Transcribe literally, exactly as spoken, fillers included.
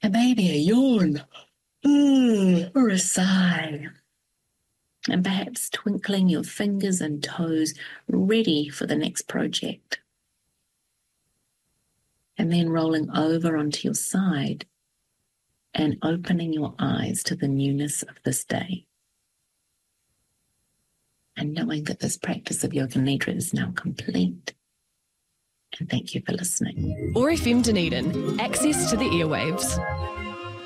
and maybe a yawn mm, or a sigh. And perhaps twinkling your fingers and toes, ready for the next project. And then rolling over onto your side and opening your eyes to the newness of this day. And knowing that this practice of Yoga Nidra is now complete. And thank you for listening. O A R F M Dunedin, access to the airwaves.